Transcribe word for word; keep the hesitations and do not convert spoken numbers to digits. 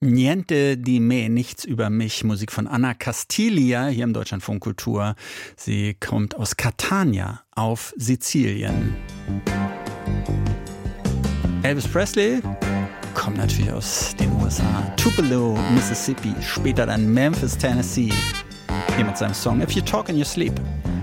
Niente di me, nichts über mich. Musik von Anna Castiglia hier im Deutschlandfunk Kultur. Sie kommt aus Catania auf Sizilien. Elvis Presley kommt natürlich aus den U S A. Tupelo, Mississippi, später dann Memphis, Tennessee. Hier mit seinem Song If You Talk in Your Sleep.